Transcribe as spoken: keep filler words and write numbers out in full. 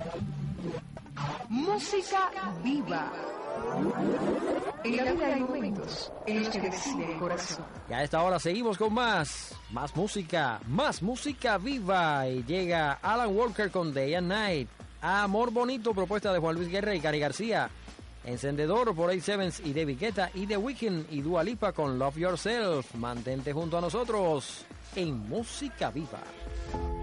Música viva. En la vida hay momentos en los que decide el corazón. Y a esta hora seguimos con más, más música, más música viva. Y llega Alan Walker con Day and Night. Amor Bonito, propuesta de Juan Luis Guerra y Cari García. Encendedor por A siete y David Guetta y The Weeknd y Dua Lipa con Love Yourself. Mantente junto a nosotros en Música Viva.